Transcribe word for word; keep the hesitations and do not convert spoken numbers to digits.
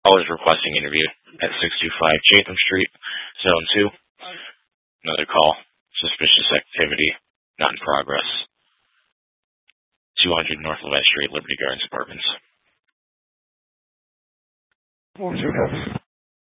Always requesting interview at six two five Chatham Street, Zone two. Another call. Suspicious activity. Not in progress. two hundred North Levette Street, Liberty Gardens Apartments. What was your health?